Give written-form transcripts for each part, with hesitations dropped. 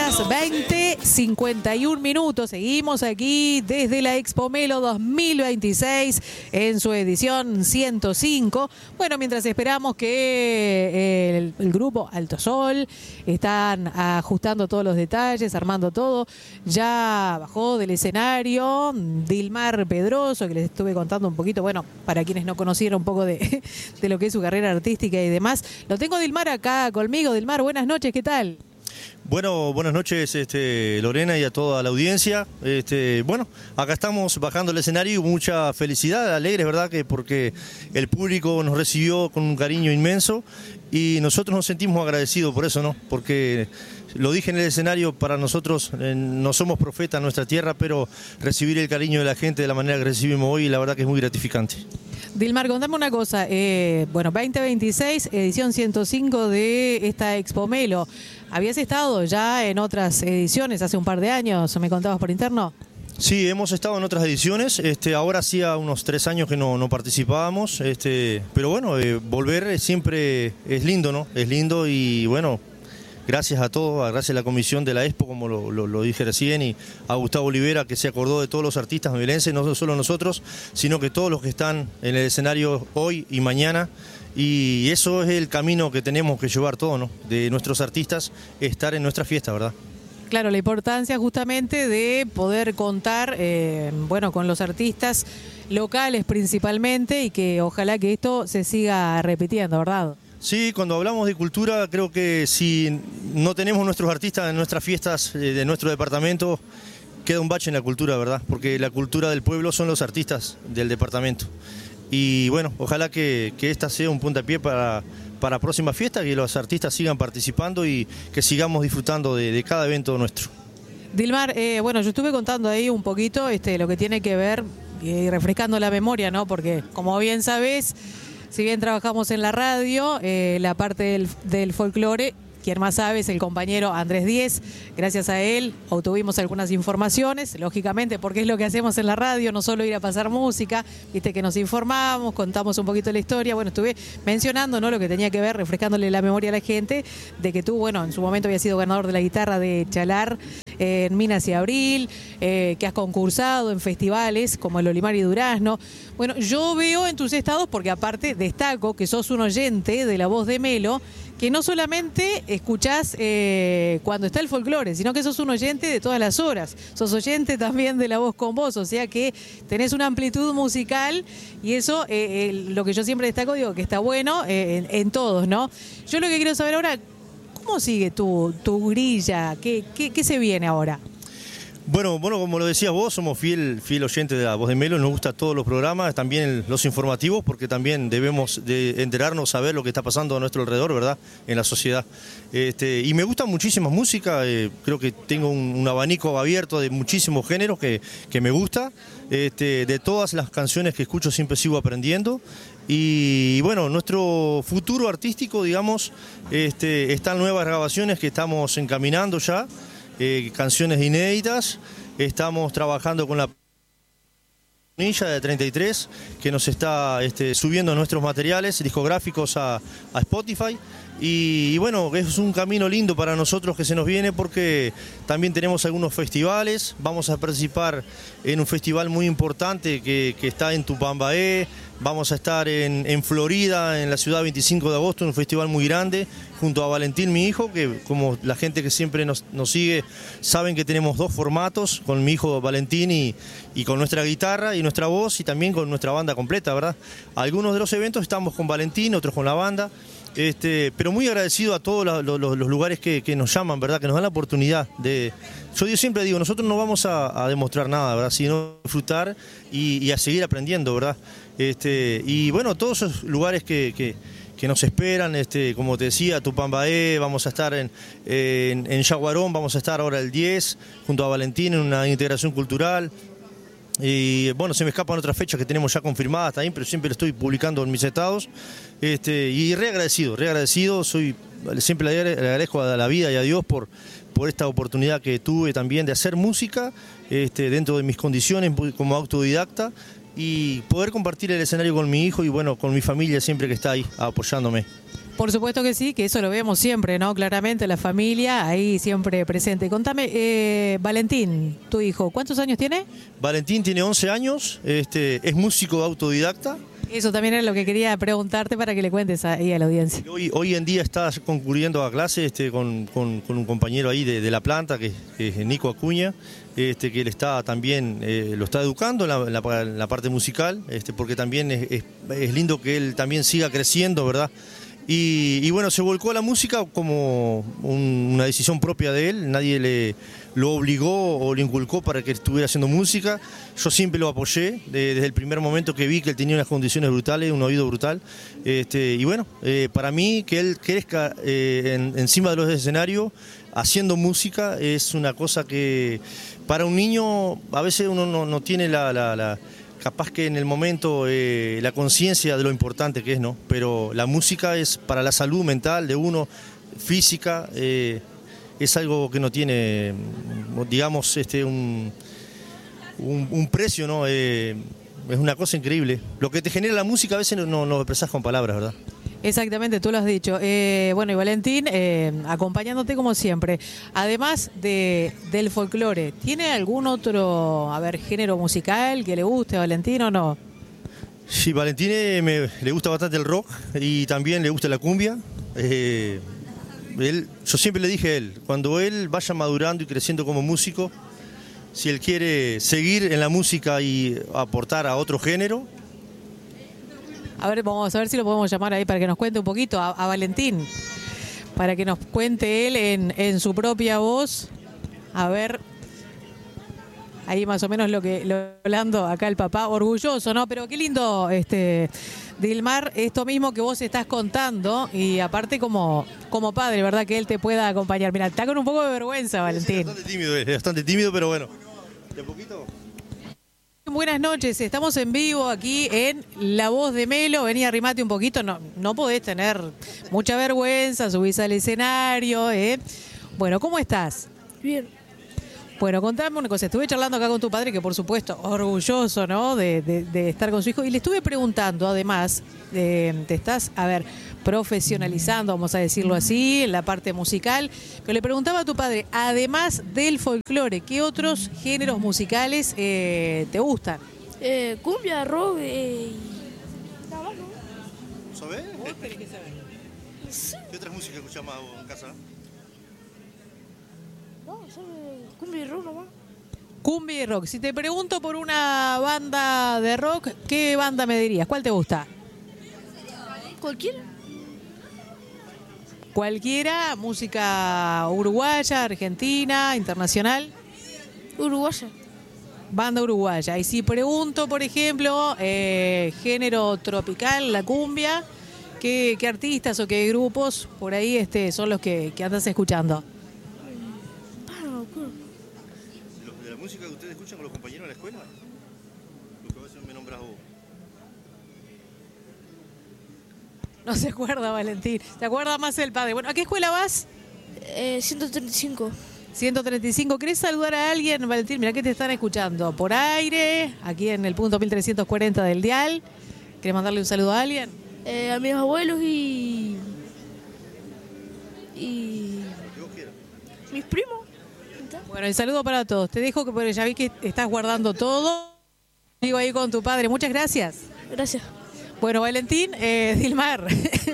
horas 20:51. Seguimos aquí desde la Expo Melo 2026 en su edición 105. Bueno, mientras esperamos que el grupo Alto Sol están ajustando todos los detalles, armando todo. Ya bajó del escenario Dilmar Pedroso, que les estuve contando un poquito, bueno, para quienes no conocieran un poco de lo que es su carrera artística y demás. Lo tengo Dilmar acá conmigo. Dilmar, buenas noches, ¿qué tal? Bueno, buenas noches Lorena y a toda la audiencia. Bueno, acá estamos bajando el escenario y mucha felicidad, alegres, ¿verdad? Porque el público nos recibió con un cariño inmenso y nosotros nos sentimos agradecidos por eso, ¿no? Porque lo dije en el escenario, para nosotros no somos profetas en nuestra tierra, pero recibir el cariño de la gente de la manera que recibimos hoy, la verdad que es muy gratificante. Dilmar, contame una cosa, bueno, 2026, edición 105 de esta Expo Melo. ¿Habías estado ya en otras ediciones hace un par de años? ¿Me contabas por interno? Sí, hemos estado en otras ediciones, ahora hacía unos 3 años que no participábamos, pero bueno, volver siempre es lindo, ¿no? Es lindo y bueno, gracias a todos, gracias a la comisión de la Expo, como lo dije recién, y a Gustavo Olivera, que se acordó de todos los artistas melenses, no solo nosotros, sino que todos los que están en el escenario hoy y mañana. Y eso es el camino que tenemos que llevar todos, ¿no? De nuestros artistas, estar en nuestra fiesta, ¿verdad? Claro, la importancia justamente de poder contar, bueno, con los artistas locales principalmente, y que ojalá que esto se siga repitiendo, ¿verdad? Sí, cuando hablamos de cultura, creo que si no tenemos nuestros artistas en nuestras fiestas de nuestro departamento, queda un bache en la cultura, ¿verdad? Porque la cultura del pueblo son los artistas del departamento. Y bueno, ojalá que esta sea un puntapié para próximas fiestas, que los artistas sigan participando y que sigamos disfrutando de cada evento nuestro. Dilmar, bueno, yo estuve contando ahí un poquito lo que tiene que ver, y refrescando la memoria, ¿no? Porque como bien sabés, si bien trabajamos en la radio, la parte del folclore, quien más sabe es el compañero Andrés Díez. Gracias a él obtuvimos algunas informaciones, lógicamente, porque es lo que hacemos en la radio, no solo ir a pasar música, viste que nos informamos, contamos un poquito la historia. Bueno, estuve mencionando, ¿no?, lo que tenía que ver, refrescándole la memoria a la gente, de que tú, bueno, en su momento habías sido ganador de la guitarra de Chalar en Minas y Abril, que has concursado en festivales como el Olimar y Durazno. Bueno, yo veo en tus estados, porque aparte destaco que sos un oyente de La Voz de Melo, que no solamente escuchás cuando está el folclore, sino que sos un oyente de todas las horas. Sos oyente también de La Voz con Vos, o sea que tenés una amplitud musical, y eso, lo que yo siempre destaco, digo, que está bueno en todos, ¿no? Yo lo que quiero saber ahora, ¿cómo sigue tu grilla? ¿Qué se viene ahora? Bueno, como lo decías vos, somos fiel oyente de La Voz de Melo, nos gustan todos los programas, también los informativos, porque también debemos de enterarnos, saber lo que está pasando a nuestro alrededor, ¿verdad?, en la sociedad. Y me gusta muchísima música, creo que tengo un abanico abierto de muchísimos géneros que me gusta. De todas las canciones que escucho siempre sigo aprendiendo. Y bueno, nuestro futuro artístico, digamos, están nuevas grabaciones que estamos encaminando ya. Canciones inéditas, estamos trabajando con la planilla de 33 que nos está subiendo nuestros materiales discográficos a Spotify. Y bueno, es un camino lindo para nosotros que se nos viene, porque también tenemos algunos festivales. Vamos a participar en un festival muy importante que está en Tupambaé. Vamos a estar en Florida, en la ciudad 25 de agosto, un festival muy grande, junto a Valentín, mi hijo, que como la gente que siempre nos sigue saben que tenemos 2 formatos, con mi hijo Valentín y con nuestra guitarra y nuestra voz, y también con nuestra banda completa, ¿verdad? Algunos de los eventos estamos con Valentín, otros con la banda. Pero muy agradecido a todos los lugares que nos llaman, ¿verdad?, que nos dan la oportunidad de... Yo siempre digo, nosotros no vamos a demostrar nada, ¿verdad?, sino disfrutar y a seguir aprendiendo, ¿verdad? Y bueno, todos esos lugares que nos esperan, como te decía, Tupambaé, vamos a estar en Yaguarón, vamos a estar ahora el 10, junto a Valentín, en una integración cultural. Y bueno, se me escapan otras fechas que tenemos ya confirmadas también, pero siempre lo estoy publicando en mis estados. Y re agradecido, siempre le agradezco a la vida y a Dios por esta oportunidad que tuve también de hacer música dentro de mis condiciones como autodidacta, y poder compartir el escenario con mi hijo y bueno, con mi familia siempre que está ahí apoyándome. Por supuesto que sí, que eso lo vemos siempre, ¿no? Claramente la familia ahí siempre presente. Contame, Valentín, tu hijo, ¿cuántos años tiene? Valentín tiene 11 años, es músico autodidacta. Eso también es lo que quería preguntarte para que le cuentes ahí a la audiencia. Hoy en día está concurriendo a clase con un compañero ahí de la planta, que es Nico Acuña, que él está también, lo está educando en la parte musical, porque también es lindo que él también siga creciendo, ¿verdad? Y bueno, se volcó a la música como una decisión propia de él, nadie lo obligó o le inculcó para que estuviera haciendo música. Yo siempre lo apoyé desde el primer momento que vi que él tenía unas condiciones brutales, un oído brutal. Y bueno, para mí que él crezca encima de los escenarios haciendo música es una cosa que para un niño a veces uno no tiene capaz que en el momento la conciencia de lo importante que es, ¿no? Pero la música es para la salud mental de uno, física, es algo que no tiene, digamos, un precio, ¿no? Es una cosa increíble. Lo que te genera la música a veces no lo expresás con palabras, ¿verdad? Exactamente, tú lo has dicho. Bueno, y Valentín, acompañándote como siempre. Además del folclore, ¿tiene algún otro, género musical que le guste a Valentín o no? Sí, Valentín le gusta bastante el rock y también le gusta la cumbia. Yo siempre le dije a él, cuando él vaya madurando y creciendo como músico, si él quiere seguir en la música y aportar a otro género. A ver, vamos a ver si lo podemos llamar ahí para que nos cuente un poquito a Valentín, para que nos cuente él en su propia voz. A ver, ahí más o menos lo hablando acá el papá, orgulloso, ¿no? Pero qué lindo, Dilmar, esto mismo que vos estás contando y aparte como padre, ¿verdad? Que él te pueda acompañar. Mira, está con un poco de vergüenza, Valentín. Es bastante tímido, pero bueno, de poquito. Buenas noches, estamos en vivo aquí en La Voz de Melo. Vení, arrimate un poquito, no podés tener mucha vergüenza, subís al escenario, ¿eh? Bueno, ¿cómo estás? Bien. Bueno, contame una cosa, estuve charlando acá con tu padre, que por supuesto, orgulloso, ¿no?, de estar con su hijo, y le estuve preguntando, además, te estás, profesionalizando, vamos a decirlo así, en la parte musical, pero le preguntaba a tu padre, además del folclore, ¿qué otros géneros musicales te gustan? Cumbia, rock y nada más, ¿no? ¿Sabés? ¿Vos tenés que saber? Sí. ¿Qué otras músicas escuchás más en casa? No, solo cumbia y rock nomás. Cumbia y rock. Si te pregunto por una banda de rock, ¿qué banda me dirías? ¿Cuál te gusta? Cualquiera. Cualquiera, música uruguaya, argentina, internacional. Uruguaya. Banda uruguaya. Y si pregunto, por ejemplo, género tropical, la cumbia, ¿qué artistas o qué grupos por ahí son los que andas escuchando? ¿De la música que ustedes escuchan con los compañeros en la escuela? Lo que a veces me nombras vos. No se acuerda, Valentín. Se acuerda más el padre. Bueno, ¿a qué escuela vas? 135. 135. ¿Querés saludar a alguien, Valentín? Mirá que te están escuchando por aire, aquí en el punto 1340 del dial. ¿Querés mandarle un saludo a alguien? A mis abuelos y mis primos. Bueno, el saludo para todos. Te dejo que ya vi que estás guardando todo. Digo ahí con tu padre. Muchas gracias. Gracias. Bueno, Valentín, Dilmar,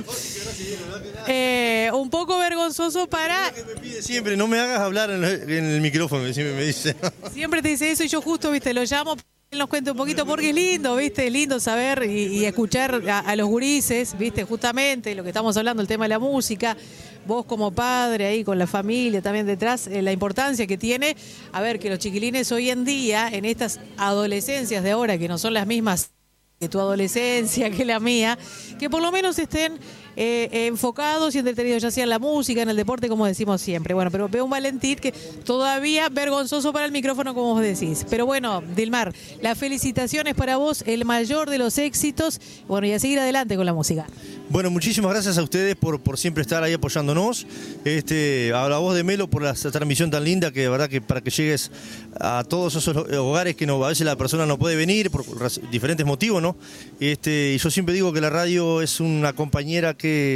un poco vergonzoso para... Que me pide siempre, no me hagas hablar en el micrófono, siempre me dice. Siempre te dice eso y yo justo, lo llamo, él nos cuente un poquito porque es lindo, lindo saber y escuchar a los gurises, justamente lo que estamos hablando, el tema de la música. Vos como padre ahí con la familia también detrás, la importancia que tiene, que los chiquilines hoy en día, en estas adolescencias de ahora, que no son las mismas que tu adolescencia, que la mía, que por lo menos estén enfocados y entretenidos, ya sea en la música, en el deporte, como decimos siempre. Bueno, pero veo un Valentín que todavía vergonzoso para el micrófono, como vos decís. Pero bueno, Dilmar, las felicitaciones para vos, el mayor de los éxitos. Bueno, y a seguir adelante con la música. Bueno, muchísimas gracias a ustedes por siempre estar ahí apoyándonos. A la Voz de Melo por la transmisión tan linda, que de verdad que para que llegues a todos esos hogares que a veces la persona no puede venir por diferentes motivos, ¿no? Y yo siempre digo que la radio es una compañera que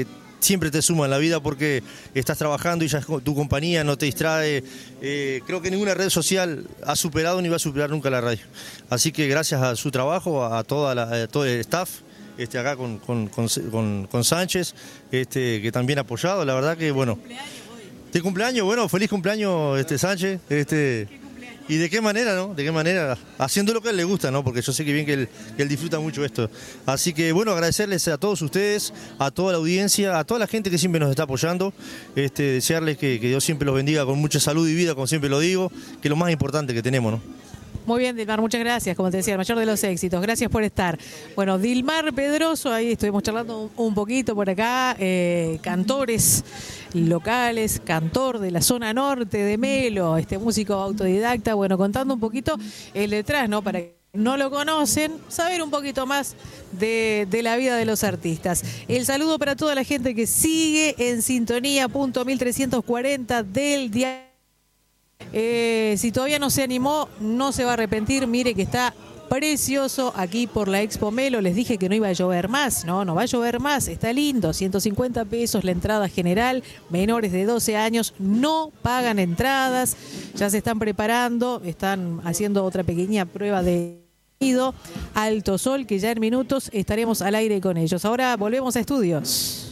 siempre te suma en la vida porque estás trabajando y ya tu compañía no te distrae. Creo que ninguna red social ha superado ni va a superar nunca la radio. Así que gracias a su trabajo, a todo el staff, acá con Sánchez, que también ha apoyado, la verdad que bueno. ¿De cumpleaños? Bueno, feliz cumpleaños Sánchez. Y de qué manera, ¿no? De qué manera, haciendo lo que a él le gusta, ¿no? Porque yo sé que bien que él disfruta mucho esto. Así que bueno, agradecerles a todos ustedes, a toda la audiencia, a toda la gente que siempre nos está apoyando, desearles que Dios siempre los bendiga con mucha salud y vida, como siempre lo digo, que es lo más importante que tenemos, ¿no? Muy bien, Dilmar, muchas gracias, como te decía, el mayor de los éxitos. Gracias por estar. Bueno, Dilmar Pedroso, ahí estuvimos charlando un poquito por acá, cantores locales, cantor de la zona norte de Melo, músico autodidacta, bueno, contando un poquito el detrás, ¿no? Para que no lo conocen, saber un poquito más de la vida de los artistas. El saludo para toda la gente que sigue en sintonía, punto 1340 del diario. Si todavía no se animó, no se va a arrepentir. Mire que está precioso aquí por la Expo Melo. Les dije que no iba a llover más. No va a llover más. Está lindo. 150 pesos la entrada general. Menores de 12 años no pagan entradas. Ya se están preparando. Están haciendo otra pequeña prueba de Alto Sol, que ya en minutos estaremos al aire con ellos. Ahora volvemos a estudios.